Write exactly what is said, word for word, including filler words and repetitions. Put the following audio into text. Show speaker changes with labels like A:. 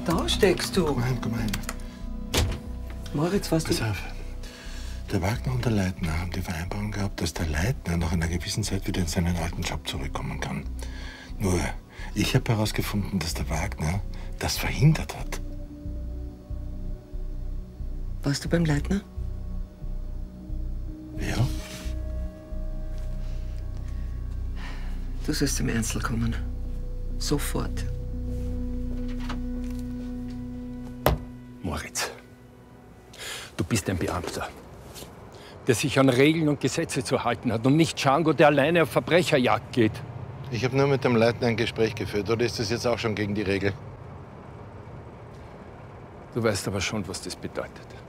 A: Da steckst du.
B: Komm heim, komm heim.
A: Moritz, was du...
B: Pass auf. Der Wagner und der Leitner haben die Vereinbarung gehabt, dass der Leitner nach einer gewissen Zeit wieder in seinen alten Job zurückkommen kann. Nur, ich habe herausgefunden, dass der Wagner das verhindert hat.
A: Warst du beim Leitner?
B: Ja?
A: Du sollst zum Ernstl kommen. Sofort.
C: Moritz, du bist ein Beamter, der sich an Regeln und Gesetze zu halten hat und nicht Django, der alleine auf Verbrecherjagd geht.
B: Ich habe nur mit dem Leitner ein Gespräch geführt. Oder ist das jetzt auch schon gegen die Regel?
C: Du weißt aber schon, was das bedeutet.